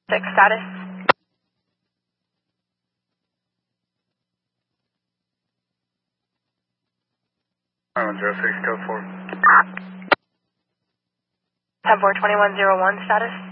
6 status. Island 06, code 4. 10-4, 2101 status.